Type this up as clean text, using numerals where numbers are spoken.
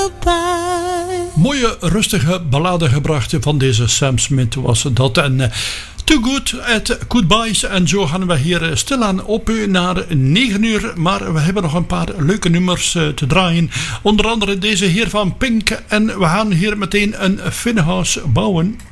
goodbye. Mooie rustige ballade gebracht van deze Sam Smith was dat. En Too Good at Goodbyes. En zo gaan we hier stilaan op naar 9 uur. Maar we hebben nog een paar leuke nummers te draaien. Onder andere deze hier van Pink. En we gaan hier meteen een Funhouse bouwen.